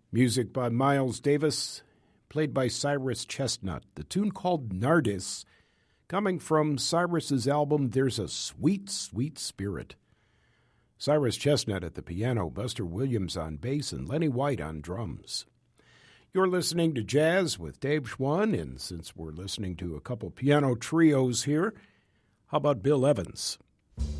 Music by Miles Davis, played by Cyrus Chestnut. The tune called Nardis, coming from Cyrus's album There's a Sweet, Sweet Spirit. Cyrus Chestnut at the piano, Buster Williams on bass, and Lenny White on drums. You're listening to Jazz with Dave Schwann, and since we're listening to a couple piano trios here, how about Bill Evans?